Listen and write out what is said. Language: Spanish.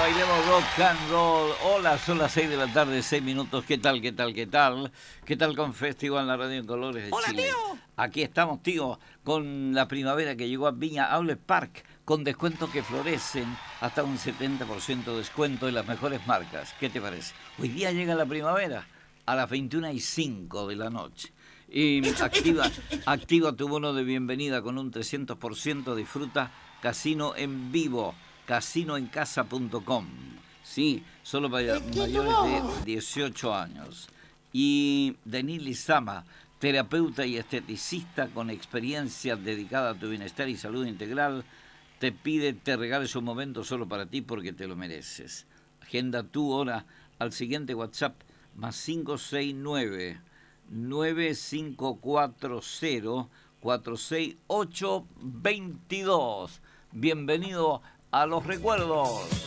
bailemos rock and roll. Hola, son las 6 de la tarde, 6 minutos. ¿Qué tal, qué tal, qué tal? ¿Qué tal con Festival La Radio en Colores de Hola, Chile? tío. Aquí estamos, tío, con la primavera que llegó a Viña Outlet Park, con descuentos que florecen, hasta un 70% de descuento en las mejores marcas. ¿Qué te parece? Hoy día llega la primavera a las 21:05 de la noche. Y activa tu bono de bienvenida con un 300%. Disfruta Casino en vivo, casinoencasa.com. Sí, solo para mayores de 18 años. Y Denis Lizama, terapeuta y esteticista con experiencia dedicada a tu bienestar y salud integral, te regales un momento solo para ti porque te lo mereces. Agenda tu hora al siguiente WhatsApp, más 569 9540 46822. Bienvenido a los recuerdos.